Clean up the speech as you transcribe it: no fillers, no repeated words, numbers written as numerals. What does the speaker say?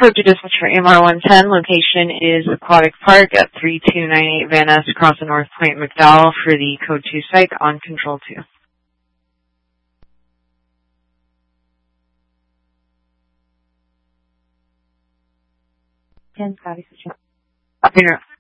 Code to dispatch for AMR-110. Location is Aquatic Park at 3298 Van Ness across the North Point McDowell for the Code 2 psych on Control 2. 10 copy. Operator